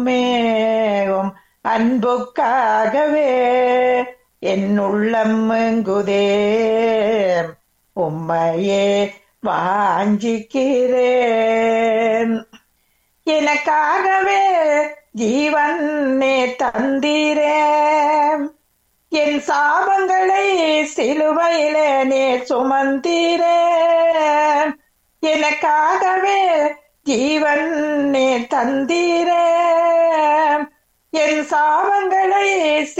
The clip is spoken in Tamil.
மேவும் அன்புக்காகவே என் உள்ளம் எங்குதே உம்மையே வாஞ்சிக்கிறேன். எனக்காகவே ஜீவனே தந்தீரே, என் சாபங்களை சிலுவையிலே நீ சுமந்தீரே. எனக்காகவே ஜீவனே தந்தீரே, என் சாபங்களை